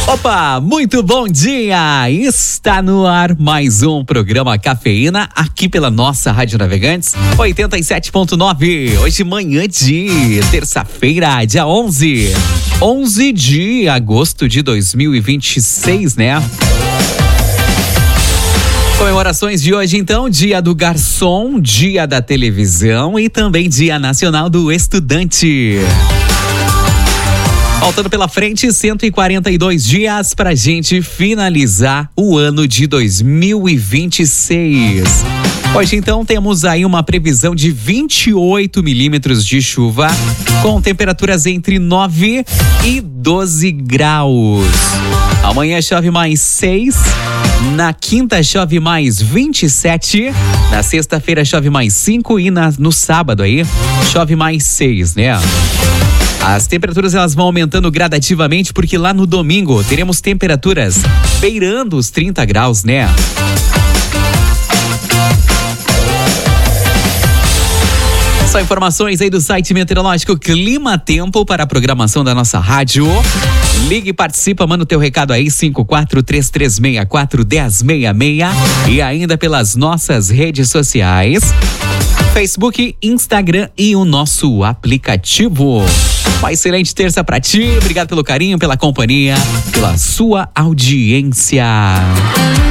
Opa, muito bom dia! Está no ar mais um programa Cafeína aqui pela nossa Rádio Navegantes 87.9. Hoje manhã de terça-feira, dia 11 de agosto de 2026, né? Comemorações de hoje, então, Dia do Garçom, Dia da Televisão e também Dia Nacional do Estudante. Faltando pela frente 142 dias pra gente finalizar o ano de 2026. Hoje, então, temos aí uma previsão de 28 milímetros de chuva, com temperaturas entre 9 e 12 graus. Amanhã chove mais 6, na quinta chove mais 27, na sexta-feira chove mais 5 e no sábado aí chove mais 6, né? As temperaturas elas vão aumentando gradativamente porque lá no domingo teremos temperaturas beirando os 30 graus, né? Só informações aí do site meteorológico Clima Tempo para a programação da nossa rádio. Ligue e participa, manda o teu recado aí, 5433641066 e ainda pelas nossas redes sociais, Facebook, Instagram e o nosso aplicativo. Uma excelente terça pra ti, obrigado pelo carinho, pela companhia, pela sua audiência.